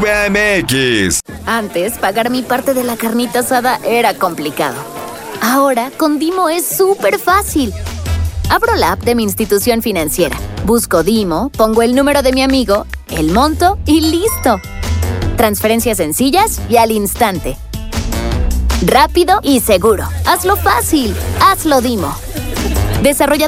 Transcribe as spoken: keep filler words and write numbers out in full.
V A M X. Antes, pagar mi parte de la carnita asada era complicado. Ahora, con Dimo es súper fácil. Abro la app de mi institución financiera, busco Dimo, pongo el número de mi amigo, el monto y ¡listo! Transferencias sencillas y al instante. Rápido y seguro. Hazlo fácil. Hazlo Dimo. Desarrolla